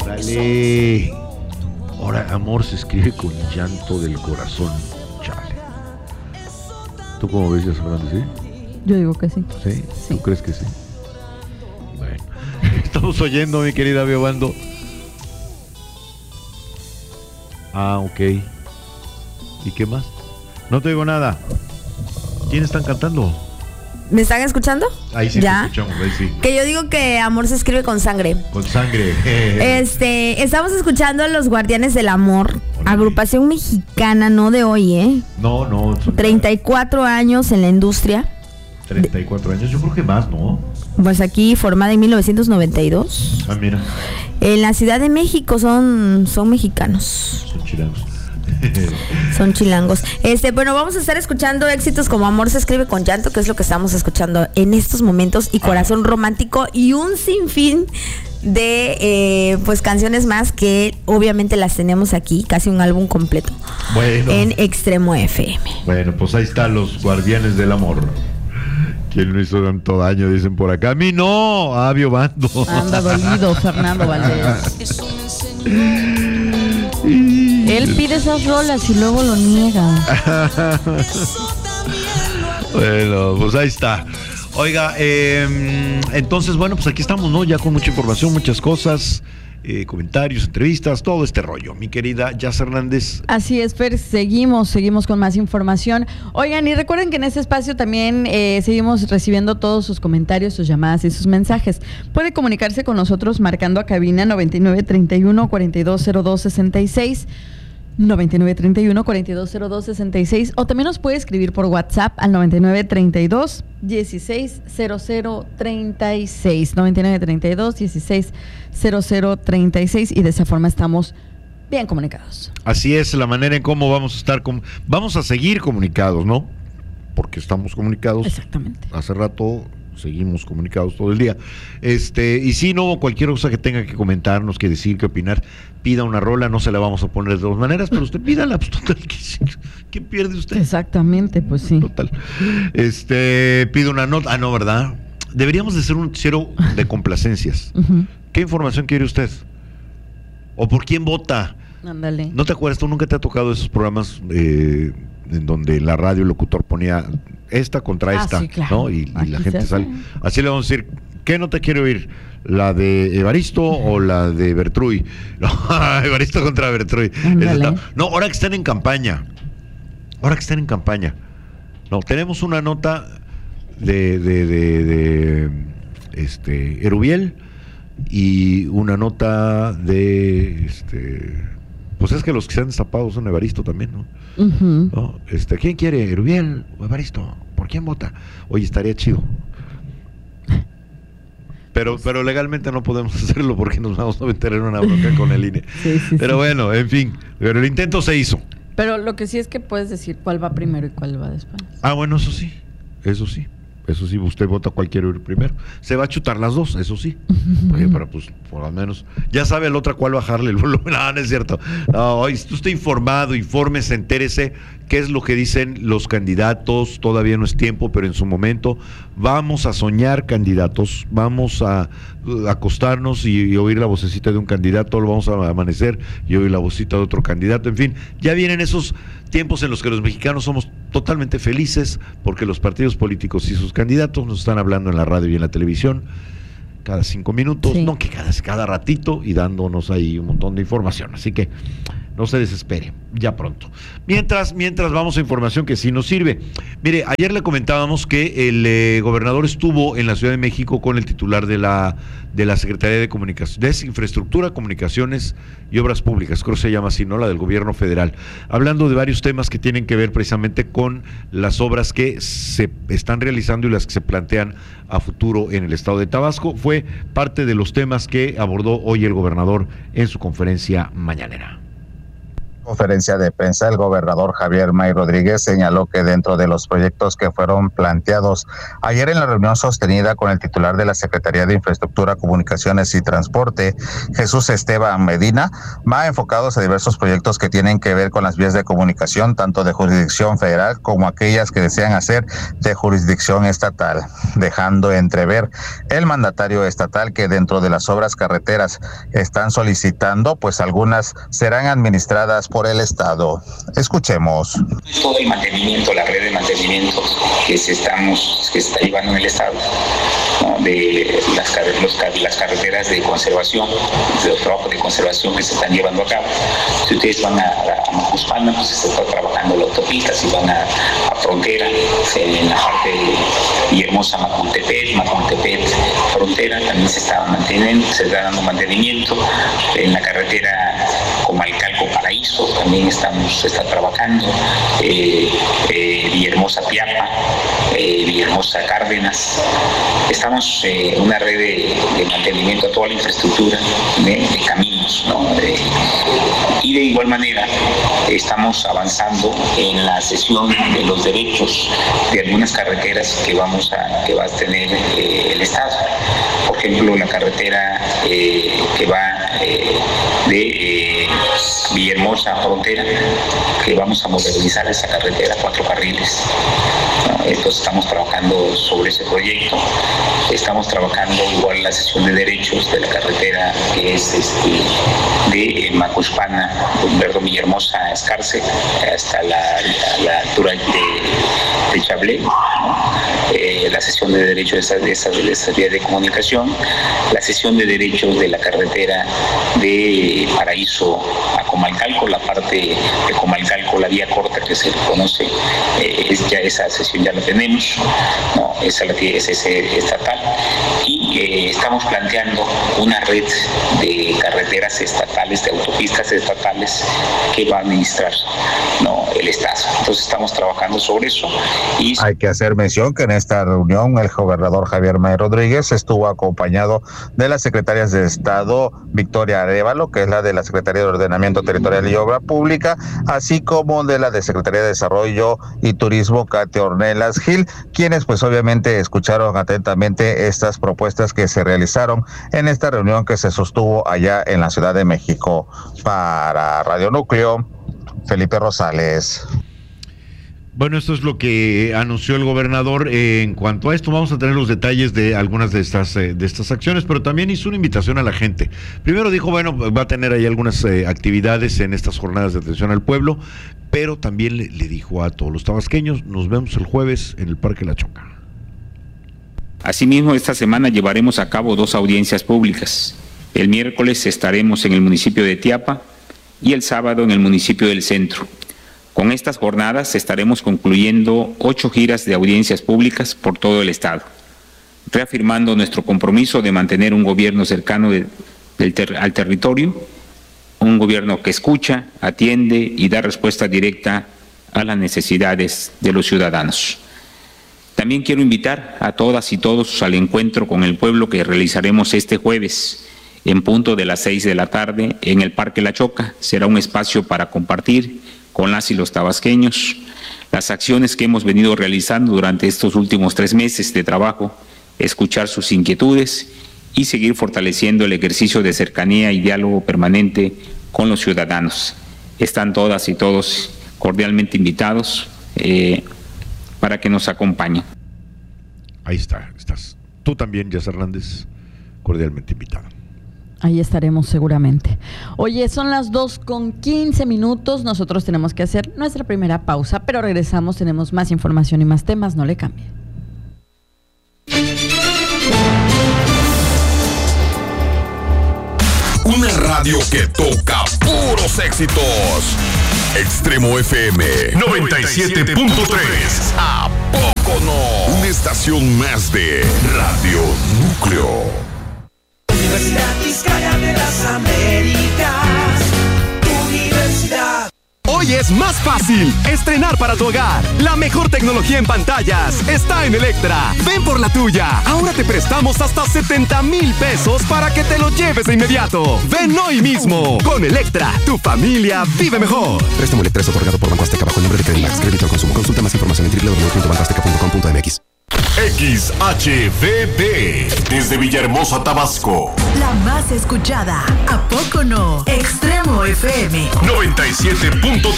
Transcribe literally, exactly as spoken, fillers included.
Dale. Ahora, amor se escribe con llanto del corazón. Chale. ¿Tú cómo ves, Fernando? ¿Sí? Yo digo que sí. ¿Sí? ¿Tú sí. crees que sí? Bueno. Estamos oyendo, mi querida Biobando. Ah, ok. ¿Y qué más? No te digo nada. ¿Quiénes están cantando? ¿Me están escuchando? Ahí sí ¿Ya? te escuchamos, ahí sí. Que yo digo que amor se escribe con sangre. Con sangre. Este, estamos escuchando a Los Guardianes del Amor, Hola, agrupación mexicana, no de hoy, ¿eh? No, no. treinta y cuatro años en la industria. treinta y cuatro años, yo creo que más, ¿no? Pues aquí formada en mil novecientos noventa y dos. Ah, mira. En la Ciudad de México son, son mexicanos. Son chilangos. Son chilangos. Este, bueno, vamos a estar escuchando éxitos como Amor se escribe con llanto, que es lo que estamos escuchando en estos momentos, y Corazón ah. Romántico, y un sinfín de eh, pues canciones más que obviamente las tenemos aquí, casi un álbum completo. Bueno. En Extremo F M. Bueno, pues ahí están Los Guardianes del Amor. ¿Quién no hizo tanto daño? Dicen por acá. A mí no, a Biobando. Anda dolido, Fernando Valdés. Él pide esas rolas y luego lo niega. Bueno, pues ahí está. Oiga, eh, entonces, bueno, pues aquí estamos, ¿no? Ya con mucha información, muchas cosas. Eh, comentarios, entrevistas, todo este rollo, mi querida Jazz Hernández. Así es, Fer, seguimos, seguimos con más información. Oigan, y recuerden que en este espacio también eh, seguimos recibiendo todos sus comentarios, sus llamadas y sus mensajes. Puede comunicarse con nosotros marcando a cabina noventa y nueve treinta y uno cuarenta y dos cero dos sesenta y seis, noventa y nueve treinta y uno cuarenta y dos cero dos sesenta y seis, o también nos puede escribir por WhatsApp al noventa y nueve treinta y dos dieciséis cero cero treinta y seis, noventa y nueve treinta y dos dieciséis cero cero treinta y seis, y de esa forma estamos bien comunicados. Así es la manera en cómo vamos a estar, com- vamos a seguir comunicados, ¿no? Porque estamos comunicados. Exactamente. Hace rato seguimos comunicados todo el día. Este, y si no, cualquier cosa que tenga que comentarnos, que decir, que opinar, pida una rola, no se la vamos a poner de todas maneras, pero usted pídala, pues total, ¿qué, qué pierde usted? Exactamente, pues sí. Total. Este, pide una nota, ah, no, ¿verdad? Deberíamos de ser un noticiero de complacencias. Uh-huh. ¿Qué información quiere usted? ¿O por quién vota? Ándale. ¿No te acuerdas? ¿Tú nunca te ha tocado esos programas eh, en donde la radio el locutor ponía esta contra ah, esta, sí, claro. ¿no? Y, y la gente sale. Así le vamos a decir, ¿qué no te quiere oír? ¿La de Evaristo o la de Bertruy? No, Evaristo contra Bertruy. Está, no, ahora que están en campaña. Ahora que están en campaña. No, tenemos una nota de, de, de, de este Erubiel y una nota de este. Pues es que los que se han destapado son Evaristo también, ¿no? Uh-huh. ¿No? Este, ¿quién quiere? ¿Erubiel o Evaristo? ¿Por quién vota? Oye, estaría chido. Pero, pero legalmente no podemos hacerlo porque nos vamos a meter en una bronca con el I N E. Sí, sí, pero sí. Bueno, en fin, pero el intento se hizo. Pero lo que sí es que puedes decir cuál va primero y cuál va después. Ah, bueno, eso sí, eso sí. Eso sí, usted vota cuál quiere ir primero. Se va a chutar las dos, eso sí. Oye, pero pues, por lo menos, ya sabe el otro cuál bajarle el volumen. No, no es cierto. No, hoy usted está informado, infórmese, entérese qué es lo que dicen los candidatos. Todavía no es tiempo, pero en su momento vamos a soñar candidatos. Vamos a, a acostarnos y, y oír la vocecita de un candidato. Lo vamos a amanecer y oír la vocecita de otro candidato. En fin, ya vienen esos tiempos en los que los mexicanos somos totalmente felices porque los partidos políticos y sus candidatos nos están hablando en la radio y en la televisión cada cinco minutos, sí. no que cada, cada ratito, y dándonos ahí un montón de información. Así que no se desespere, ya pronto. Mientras, mientras vamos a información que sí nos sirve. Mire, ayer le comentábamos que el eh, gobernador estuvo en la Ciudad de México con el titular de la de la Secretaría de Comunicaciones, de Infraestructura, Comunicaciones y Obras Públicas, creo que se llama así, ¿no? La del gobierno federal, hablando de varios temas que tienen que ver precisamente con las obras que se están realizando y las que se plantean a futuro en el estado de Tabasco. Fue parte de los temas que abordó hoy el gobernador en su conferencia mañanera. Conferencia de prensa, el gobernador Javier May Rodríguez señaló que dentro de los proyectos que fueron planteados ayer en la reunión sostenida con el titular de la Secretaría de Infraestructura, Comunicaciones y Transporte, Jesús Esteban Medina, va enfocados a diversos proyectos que tienen que ver con las vías de comunicación, tanto de jurisdicción federal como aquellas que desean hacer de jurisdicción estatal, dejando entrever el mandatario estatal que dentro de las obras carreteras están solicitando, pues algunas serán administradas por el Estado. Escuchemos. Todo el mantenimiento, la red de mantenimiento que se estamos que se está llevando en el Estado, ¿no? De las, los, las carreteras de conservación, de los trabajos de conservación que se están llevando a cabo. Si ustedes van a, a, a Macuspana, pues se está trabajando la autopista. Si van a, a Frontera, en la parte de Villahermosa, Macuntepec, Macuntepec, Frontera, también se está manteniendo, se está dando mantenimiento. En la carretera Comalcalco Paraíso también estamos, se está trabajando, eh, eh, Villahermosa Piapa, eh, Villahermosa Cárdenas. Estamos en eh, una red de, de mantenimiento a toda la infraestructura de, de caminos, ¿no? De, y de igual manera estamos avanzando en la cesión de los derechos de algunas carreteras que vamos a que va a tener eh, el Estado. Por ejemplo, la carretera eh, que va eh, de eh, Villahermosa a Frontera, que vamos a modernizar esa carretera, cuatro carriles. ¿No? Entonces estamos trabajando sobre ese proyecto. Estamos trabajando igual la cesión de derechos de la carretera que es este, de eh, Macuspana, perdón, Villahermosa, Escarce, hasta la, la, la altura de, de Chablé, ¿no? eh, la cesión de derechos de esas, de esas, de esas vías de comunicación, la cesión de derechos de la carretera de Paraíso a Comalcalco, la parte de Comalcalco, la vía corta que se conoce, eh, es ya esa cesión ya la tenemos, ¿no? Esa la tiene, es ese estatal, y eh, estamos planteando una red de carreteras estatales, de autopistas estatales que va a administrar, ¿no? el Estado. Entonces estamos trabajando sobre eso. Y hay que hacer mención que en esta reunión el gobernador Javier May Rodríguez estuvo acompañado de las secretarias de Estado Victoria Arévalo, que es la de la Secretaría de Ordenamiento Territorial y Obra Pública, así como de la de Secretaría de Desarrollo y Turismo, Katia Ornelas Gil, quienes pues obviamente escucharon atentamente estas propuestas que se realizaron en esta reunión que se sostuvo allá en la Ciudad de México. Para Radio Núcleo, Felipe Rosales. Bueno, esto es lo que anunció el gobernador. Eh, en cuanto a esto, vamos a tener los detalles de algunas de estas eh, de estas acciones, pero también hizo una invitación a la gente. Primero dijo, bueno, va a tener ahí algunas eh, actividades en estas jornadas de atención al pueblo, pero también le, le dijo a todos los tabasqueños, nos vemos el jueves en el Parque La Choca. Asimismo, esta semana llevaremos a cabo dos audiencias públicas. El miércoles estaremos en el municipio de Tiapa y el sábado en el municipio del Centro. Con estas jornadas estaremos concluyendo ocho giras de audiencias públicas por todo el Estado, reafirmando nuestro compromiso de mantener un gobierno cercano de, del ter, al territorio, un gobierno que escucha, atiende y da respuesta directa a las necesidades de los ciudadanos. También quiero invitar a todas y todos al encuentro con el pueblo que realizaremos este jueves en punto de las seis de la tarde en el Parque La Choca. Será un espacio para compartir con las y los tabasqueños las acciones que hemos venido realizando durante estos últimos tres meses de trabajo, escuchar sus inquietudes y seguir fortaleciendo el ejercicio de cercanía y diálogo permanente con los ciudadanos. Están todas y todos cordialmente invitados eh, para que nos acompañen. Ahí está, estás. Tú también, Jess Hernández, cordialmente invitado. Ahí estaremos seguramente. Oye, son las dos con quince minutos. Nosotros tenemos que hacer nuestra primera pausa, pero regresamos, tenemos más información y más temas. No le cambie. Una radio que toca puros éxitos. Extremo F M noventa y siete punto tres. ¿A poco no? Una estación más de Radio Núcleo. Universidad Vizcaya de las Américas, Universidad. Hoy es más fácil. Estrenar para tu hogar. La mejor tecnología en pantallas está en Electra. Ven por la tuya. Ahora te prestamos hasta setenta mil pesos para que te lo lleves de inmediato. Ven hoy mismo. Con Electra, tu familia vive mejor. Préstamo Electra es otorgado por Banco Azteca bajo el nombre de Credimax. Crédito al consumo. Consulta más información en doble u doble u doble u punto banco azteca punto com punto m x. X H V B, desde Villahermosa, Tabasco. La más escuchada, ¿a poco no? Extremo F M noventa y siete punto tres.